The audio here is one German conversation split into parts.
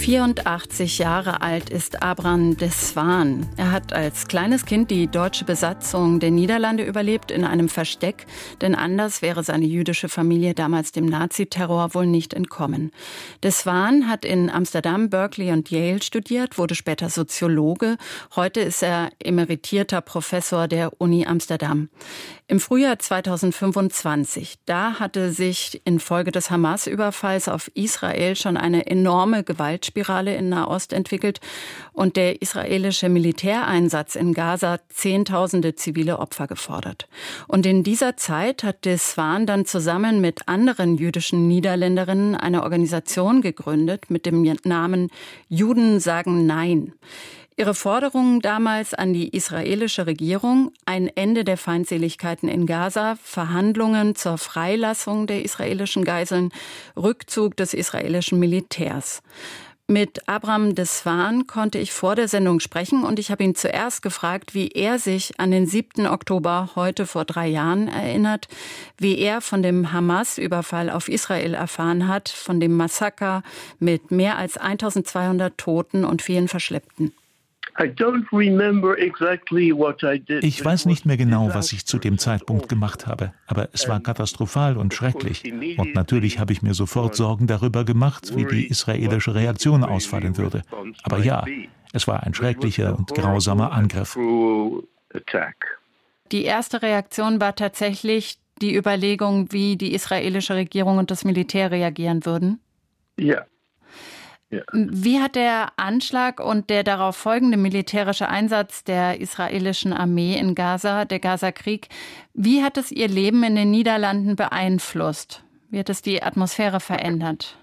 84 Jahre alt ist Abram de Zwaan. Er hat als kleines Kind die deutsche Besatzung der Niederlande überlebt in einem Versteck, denn anders wäre seine jüdische Familie damals dem Naziterror wohl nicht entkommen. De Zwaan hat in Amsterdam, Berkeley und Yale studiert, wurde später Soziologe. Heute ist er emeritierter Professor der Uni Amsterdam. Im Frühjahr 2025, da hatte sich infolge des Hamas-Überfalls auf Israel schon eine enorme Gewaltspirale in Nahost entwickelt und der israelische Militäreinsatz in Gaza Zehntausende zivile Opfer gefordert. Und in dieser Zeit hat de Zwaan dann zusammen mit anderen jüdischen Niederländerinnen eine Organisation gegründet mit dem Namen Juden sagen Nein. Ihre Forderungen damals an die israelische Regierung: ein Ende der Feindseligkeiten in Gaza, Verhandlungen zur Freilassung der israelischen Geiseln, Rückzug des israelischen Militärs. Mit Abram de Zwaan konnte ich vor der Sendung sprechen und ich habe ihn zuerst gefragt, wie er sich an den 7. Oktober heute vor 3 Jahren erinnert, wie er von dem Hamas-Überfall auf Israel erfahren hat, von dem Massaker mit mehr als 1200 Toten und vielen Verschleppten. Ich weiß nicht mehr genau, was ich zu dem Zeitpunkt gemacht habe, aber es war katastrophal und schrecklich. Und natürlich habe ich mir sofort Sorgen darüber gemacht, wie die israelische Reaktion ausfallen würde. Aber ja, es war ein schrecklicher und grausamer Angriff. Die erste Reaktion war tatsächlich die Überlegung, wie die israelische Regierung und das Militär reagieren würden? Ja. Ja. Wie hat der Anschlag und der darauf folgende militärische Einsatz der israelischen Armee in Gaza, der Gaza-Krieg, wie hat es Ihr Leben in den Niederlanden beeinflusst? Wie hat es die Atmosphäre verändert?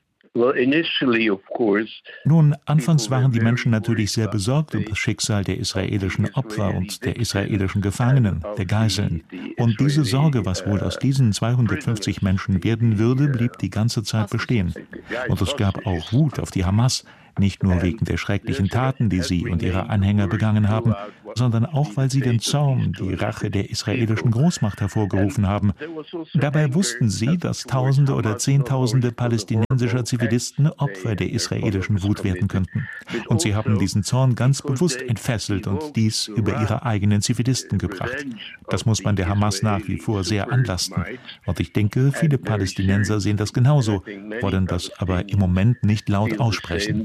Nun, anfangs waren die Menschen natürlich sehr besorgt um das Schicksal der israelischen Opfer und der israelischen Gefangenen, der Geiseln. Und diese Sorge, was wohl aus diesen 250 Menschen werden würde, blieb die ganze Zeit bestehen. Und es gab auch Wut auf die Hamas, nicht nur wegen der schrecklichen Taten, die sie und ihre Anhänger begangen haben, sondern auch, weil sie den Zorn, die Rache der israelischen Großmacht hervorgerufen haben. Dabei wussten sie, dass Tausende oder Zehntausende palästinensischer Zivilisten Opfer der israelischen Wut werden könnten. Und sie haben diesen Zorn ganz bewusst entfesselt und dies über ihre eigenen Zivilisten gebracht. Das muss man der Hamas nach wie vor sehr anlasten. Und ich denke, viele Palästinenser sehen das genauso, wollen das aber im Moment nicht laut aussprechen.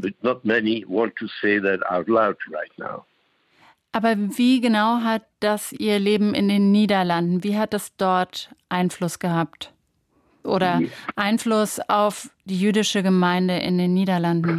Aber wie genau hat das Ihr Leben in den Niederlanden, wie hat es dort Einfluss gehabt? Oder Einfluss auf die jüdische Gemeinde in den Niederlanden?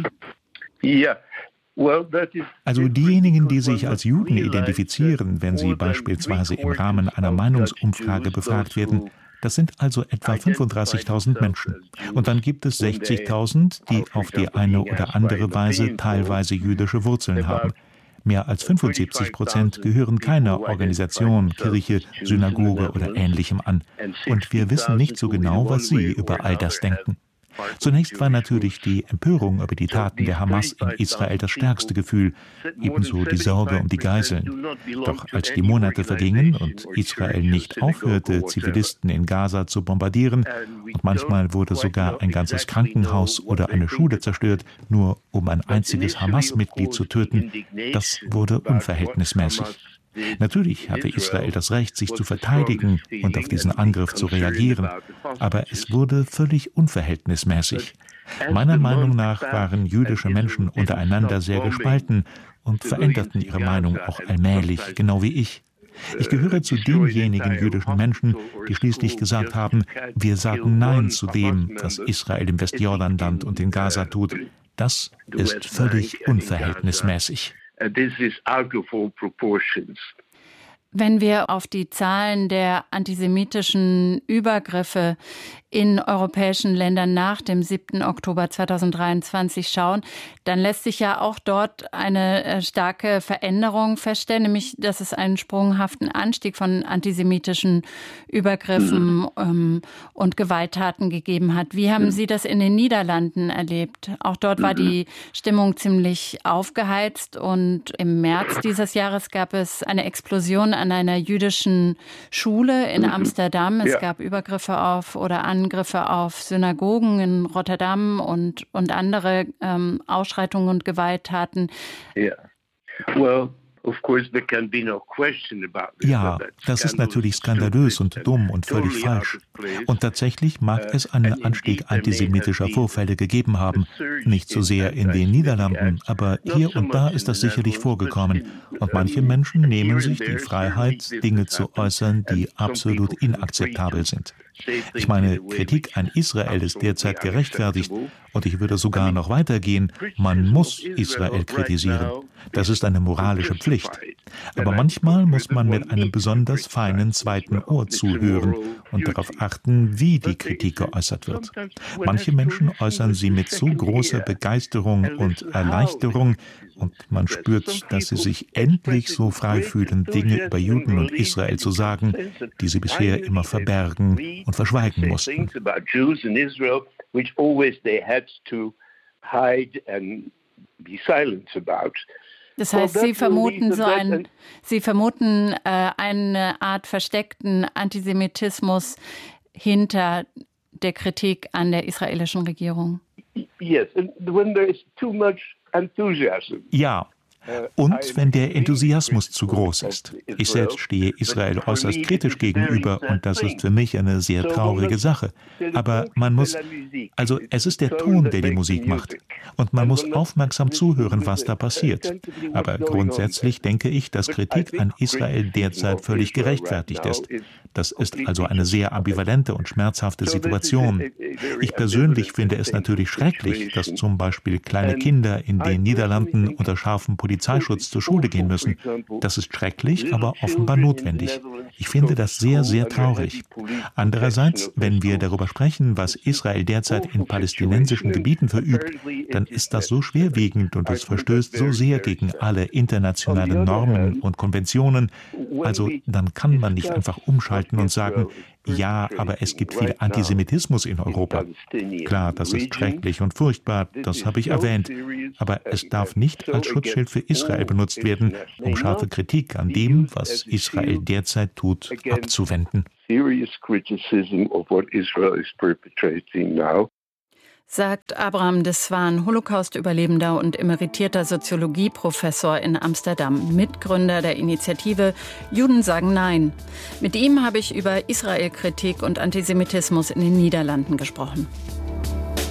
Also diejenigen, die sich als Juden identifizieren, wenn sie beispielsweise im Rahmen einer Meinungsumfrage befragt werden, das sind also etwa 35.000 Menschen. Und dann gibt es 60.000, die auf die eine oder andere Weise teilweise jüdische Wurzeln haben. Mehr als 75% gehören keiner Organisation, Kirche, Synagoge oder Ähnlichem an. Und wir wissen nicht so genau, was sie über all das denken. Zunächst war natürlich die Empörung über die Taten der Hamas in Israel das stärkste Gefühl, ebenso die Sorge um die Geiseln. Doch als die Monate vergingen und Israel nicht aufhörte, Zivilisten in Gaza zu bombardieren, und manchmal wurde sogar ein ganzes Krankenhaus oder eine Schule zerstört, nur um ein einziges Hamas-Mitglied zu töten, das wurde unverhältnismäßig. Natürlich hatte Israel das Recht, sich zu verteidigen und auf diesen Angriff zu reagieren, aber es wurde völlig unverhältnismäßig. Meiner Meinung nach waren jüdische Menschen untereinander sehr gespalten und veränderten ihre Meinung auch allmählich, genau wie ich. Ich gehöre zu denjenigen jüdischen Menschen, die schließlich gesagt haben, wir sagen Nein zu dem, was Israel im Westjordanland und in Gaza tut. Das ist völlig unverhältnismäßig. This is out of all proportions. Wenn wir auf die Zahlen der antisemitischen Übergriffe in europäischen Ländern nach dem 7. Oktober 2023 schauen, dann lässt sich ja auch dort eine starke Veränderung feststellen, nämlich dass es einen sprunghaften Anstieg von antisemitischen Übergriffen und Gewalttaten gegeben hat. Wie haben Sie das in den Niederlanden erlebt? Auch dort war die Stimmung ziemlich aufgeheizt und im März dieses Jahres gab es eine Explosion an einer jüdischen Schule in Amsterdam. Es gab Übergriffe oder Angriffe auf Synagogen in Rotterdam und andere Ausschreitungen und Gewalttaten. Ja, das ist natürlich skandalös und dumm und völlig falsch. Und tatsächlich mag es einen Anstieg antisemitischer Vorfälle gegeben haben. Nicht so sehr in den Niederlanden, aber hier und da ist das sicherlich vorgekommen. Und manche Menschen nehmen sich die Freiheit, Dinge zu äußern, die absolut inakzeptabel sind. Ich meine, Kritik an Israel ist derzeit gerechtfertigt und ich würde sogar noch weitergehen. Man muss Israel kritisieren. Das ist eine moralische Pflicht. Aber manchmal muss man mit einem besonders feinen zweiten Ohr zuhören und darauf achten, wie die Kritik geäußert wird. Manche Menschen äußern sie mit so großer Begeisterung und Erleichterung und man spürt, dass sie sich endlich so frei fühlen, Dinge über Juden und Israel zu sagen, die sie bisher immer verbergen und verschweigen mussten. Das heißt, Sie vermuten eine Art versteckten Antisemitismus hinter der Kritik an der israelischen Regierung. Ja. Und wenn der Enthusiasmus zu groß ist. Ich selbst stehe Israel äußerst kritisch gegenüber und das ist für mich eine sehr traurige Sache. Aber es ist der Ton, der die Musik macht. Und man muss aufmerksam zuhören, was da passiert. Aber grundsätzlich denke ich, dass Kritik an Israel derzeit völlig gerechtfertigt ist. Das ist also eine sehr ambivalente und schmerzhafte Situation. Ich persönlich finde es natürlich schrecklich, dass zum Beispiel kleine Kinder in den Niederlanden unter scharfem Polizeischutz zur Schule gehen müssen. Das ist schrecklich, aber offenbar notwendig. Ich finde das sehr, sehr traurig. Andererseits, wenn wir darüber sprechen, was Israel derzeit in palästinensischen Gebieten verübt, dann ist das so schwerwiegend und es verstößt so sehr gegen alle internationalen Normen und Konventionen. Also dann kann man nicht einfach umschalten und sagen, ja, aber es gibt viel Antisemitismus in Europa. Klar, das ist schrecklich und furchtbar, das habe ich erwähnt. Aber es darf nicht als Schutzschild für Israel benutzt werden, um scharfe Kritik an dem, was Israel derzeit tut, abzuwenden. Sagt Abraham Deswan, Holocaust-Überlebender und emeritierter Soziologieprofessor in Amsterdam, Mitgründer der Initiative Juden sagen Nein. Mit ihm habe ich über Israel-Kritik und Antisemitismus in den Niederlanden gesprochen.